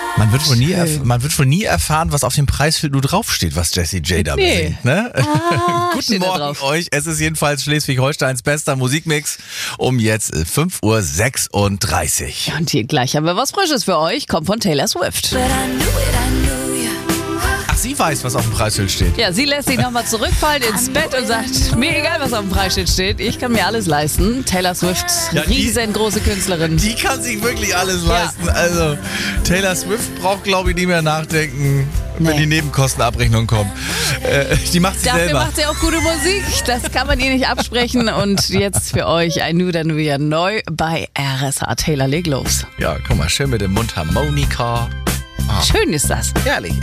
Man wird wohl nie erfahren, was auf dem Preisschild nur draufsteht, was Jessie J da besingt. Ne? Guten Morgen euch. Es ist jedenfalls Schleswig-Holsteins bester Musikmix um jetzt 5:36 Uhr. Ja, und hier gleich haben wir was Frisches für euch. Kommt von Taylor Swift. Ach, sie weiß, was auf dem Preisschild steht. Ja, sie lässt sich nochmal zurückfallen ins Bett und sagt, mir egal, was auf dem Preisschild steht, ich kann mir alles leisten. Taylor Swift, Ja, riesengroße Künstlerin. Die kann sich wirklich alles leisten. Also Taylor Swift braucht, glaube ich, nicht mehr nachdenken, wenn die Nebenkostenabrechnung kommt. Die macht sie Dafür selber. macht sie auch gute Musik, das kann man ihr nicht absprechen. Und jetzt für euch ein Nu Dann wieder neu bei RSH. Taylor, leg los. Ja, guck mal, schön mit dem Mundharmonika. Schön ist das. Herrlich.